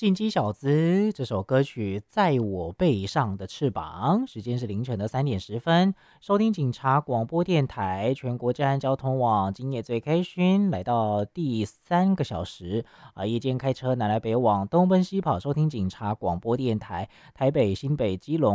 进击小子这首歌曲《在我背上的翅膀》，时间是凌晨的3点10分。收听警察广播电台全国治安交通网，今夜最开勋，来到第3个小时夜间开车南来北往，东奔西跑，收听警察广播电台台北、新北、基隆。